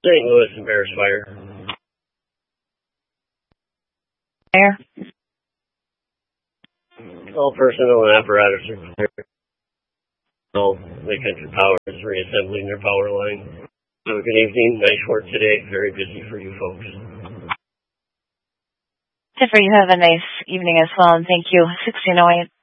St. Louis and Bears Fire. Fire. All personnel and apparatus are clear. All Lake Country Power is reassembling their power line. Have a good evening. Nice work today. Very busy for you folks. Jennifer, you have a nice evening as well, and thank you. 1608.